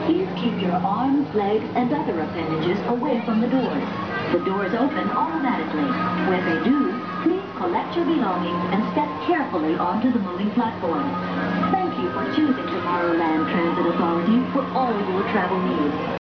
Please keep your arms, legs, and other appendages away from the doors. The doors open automatically. When they do, please collect your belongings and step carefully onto the moving platform. Thank you for choosing Tomorrowland Transit Authority for all your travel needs.